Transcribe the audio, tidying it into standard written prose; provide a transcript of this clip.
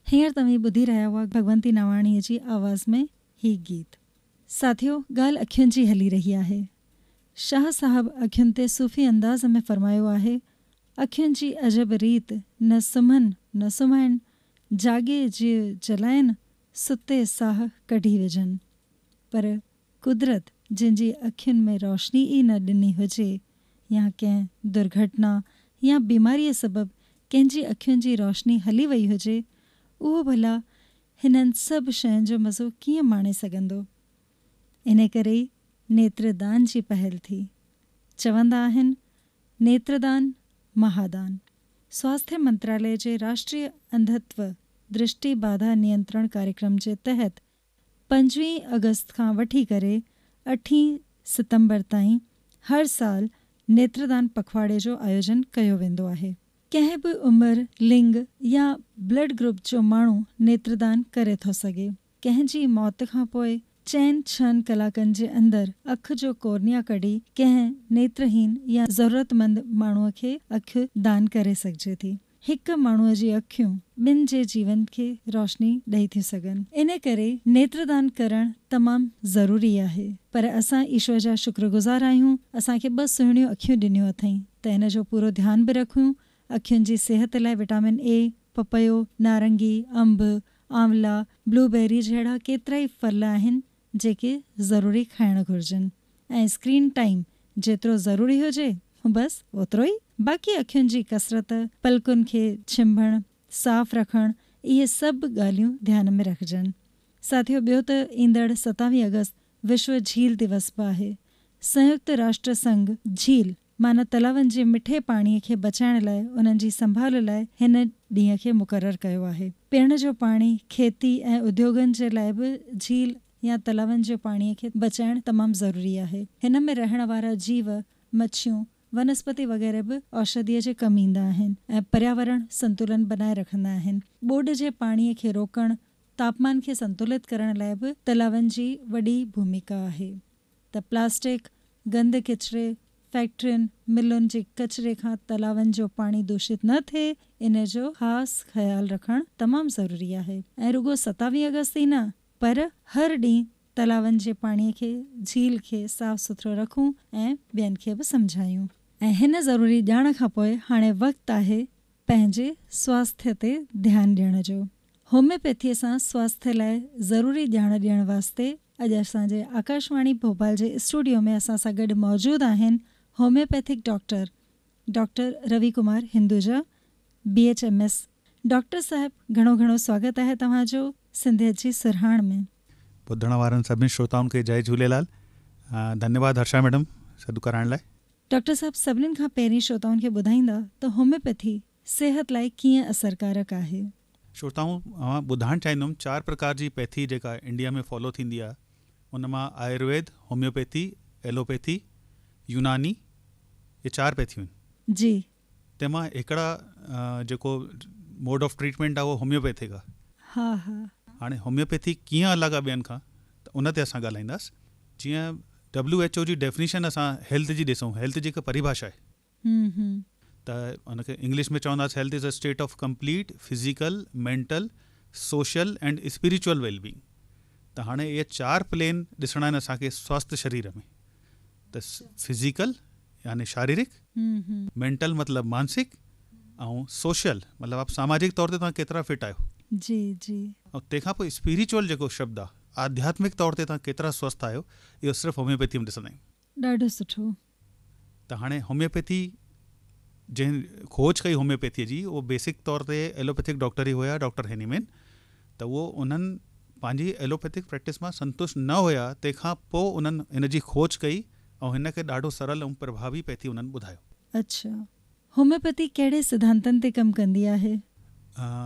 हींअर तव्हीं ॿुधी रहिया हुआ भगवंती नावाणीअ जी आवाज़ में ही गीत। साथियो, ॻाल्हि अखियुनि जी हली रही आहे। शाह साहब अखियुनि ते सूफ़ी अंदाज़ में फरमायो आहे, अखियुनि जी अजब रीत न सुम्हनि न सुम्हाइनि, जागे जीउ जलाइनि, सुते साह कढी विझनि। पर कुदरत जंहिंजी अखियुनि में रोशनी ई न ॾिनी हुजे, या कंहिं दुर्घटना या बीमारीअ सबबु कंहिंजी अखियुनि जी रोशनी हली वई हुजे, उहो भला हिननि सभु शयुनि जो मज़ो कीअं माणे सघंदो। इन करे ई नेत्रदान जी पहल थी। चवंदा आहिनि, नेत्रदान महादान। स्वास्थ्य मंत्रालय जे राष्ट्रीय अंधत्व दृष्टि बाधा नियंत्रण कार्यक्रम जे तहत 25 अगस्त खां वठी करे 8 सितंबर ताईं हर साल नेत्रदान पखवाड़े जो आयोजन कयो वेंदो आहे। कंहिं बि उमिरि, लिंग या ब्लड ग्रुप जो माण्हू नेत्रदान करे थो सघे। कंहिंजी मौत खां पोइ 4 कलाकनि जे अंदरि अखि जो कोर्निया कढी कंहिं नेत्रहीन या ज़रूरतमंद माण्हूअ खे अखि दान करे सघिजे थी। हिकु माण्हूअ जी अखियूं ॿिनि जे जीवन खे रोशनी ॾेई थियूं सघनि। इन करे नेत्रदान करणु तमामु ज़रूरी आहे। पर असां ईश्वर जा शुक्रगुज़ार आहियूं, असांखे 2 सुहिणियूं अखियूं ॾिनियूं अथई, त इन जो पूरो ध्यानु बि रखूं। अखियुनि जी सेहत लाइ विटामिन ए, पपयो, नारंगी, अंब, आंवला, ब्लूबेरी जहिड़ा केतिरा ई फल आहिनि जेके ज़रूरी खाइणु घुरिजनि। ऐं स्क्रीन टाइम जेतिरो ज़रूरी हुजे बसि ओतिरो ई। बाक़ी अखियुनि जी कसरत, पलकुनि खे छिंभणु, साफ़ रखणु, इहे सभु ॻाल्हियूं ध्यान में रखिजनि। साथियो, ॿियो त ईंदड़ 27 अगस्त विश्व झील दिवस बि आहे। संयुक्त राष्ट्र संघ झील माना तलावनि जे मिठे पाणीअ खे बचाइण लाइ, उन्हनि जी संभाल लाइ हिन ॾींहं खे मुक़ररु कयो आहे। पीअण जो पाणी, खेती ऐं उद्योगनि जे लाइ बि झील या तलावनि जो पाणीअ खे बचाइणु तमामु ज़रूरी आहे। हिन में रहण वारा जीव, मच्छियूं, वनस्पति वग़ैरह बि औषधीअ जे कमु ईंदा आहिनि ऐं पर्यावरण संतुलन बनाए रखंदा आहिनि। ॿोॾि जे पाणीअ खे रोकणु, तापमान खे संतुलित करण लाइ बि तलावनि जी वॾी भूमिका आहे। त प्लास्टिक, गंद किचिरे, फैक्ट्रियुनि, मिलुनि जे कचिरे खां तलावनि जो पाणी दूषित न थिए, इन जो ख़ासि ख़्यालु रखणु तमामु ज़रूरी आहे। ऐं रुॻो 27 अगस्त ई न, पर हर ॾींहुं तलावनि जे पाणीअ खे, झील खे साफ़ सुथरो रखूं ऐं ॿियनि खे बि सम्झायूं। ऐं हिन ज़रूरी ॼाण खां पोइ हाणे वक़्तु आहे पंहिंजे स्वास्थ्य ते ध्यानु ॾियण जो। होम्योपैथीअ सां स्वास्थ्य लाइ ज़रूरी ॼाण ॾियण वास्ते अॼु असांजे आकाशवाणी भोपाल जे स्टूडियो में असां सां गॾु मौजूदु आहिनि homeopathic doctor Ravi Kumar Hinduja, BHMS। Doctor साहिब, घणो घणो स्वागत आहे तव्हांजो सिंधियत जी सुरहाण में। ॿुधण वारनि सभिनी श्रोताउनि खे जय झूलेलाल। धन्यवाद हर्षा मैडम सॾु कराइण लाइ। डॉक्टर साहिब, सभिनीनि खां पहिरीं श्रोताउनि खे ॿुधाईंदा त होम्योपैथी सिहत लाइ कीअं असरकारक आहे? श्रोताऊं, मां ॿुधाइणु चाहींदुमि 4 प्रकार जी पैथी जेका इंडिया में फॉलो थींदी आहे, उन मां आयुर्वेद, होम्योपैथी, एलोपैथी, यूनानी, ये 4 पैथियूं आहिनि जी। तंहिंमां हिकिड़ा जेको मोड ऑफ ट्रीटमेंट आहे उहो होम्योपैथिक आहे। हा हा। हाणे होम्योपैथी कीअं अलॻि आहे ॿियनि खां, त उन ते असां ॻाल्हाईंदासीं। जीअं WHO जी डेफिनेशन असां हेल्थ जी ॾिसूं, हेल्थ जी हिकु परिभाषा आहे, त उनखे इंग्लिश में चवंदासीं health is a state of complete physical, mental, social and spiritual wellbeing. त हाणे इहे 4 प्लेन ॾिसणा आहिनि असांखे स्वास्थ्य शरीर में। त फिज़िकल यानी शारीरिक, मेंटल मतिलबु मानसिक, ऐं सोशल मतिलबु आप सामाजिक तौर ते तव्हां केतिरा फिट आहियो। जी जी। ऐं तंहिंखां पोइ स्पिरिचुअल जेको शब्द आहे, आध्यात्मिक तौर ते तव्हां केतिरा स्वस्थ आहियो, इहो सिर्फ़ु होम्योपैथी में ॾिसंदा आहियूं। ॾाढो सुठो। त हाणे होम्योपैथी जंहिं खोज कई होम्योपैथीअ जी, उहो बेसिक तौर ते एलोपैथिक डॉक्टर ई हुया, डॉक्टर हेनीमैन। त उहो उन्हनि पंहिंजी एलोपैथिक प्रैक्टिस मां संतुष्ट न हुया, तंहिंखां पोइ उन्हनि हिन जी खोज कई ऐं हिन खे ॾाढो सरल ऐं प्रभावी पैथी उन्हनि ॿुधायो। अच्छा, होम्योपैथी कहिड़े सिद्धांतनि ते कमु कंदी आहे?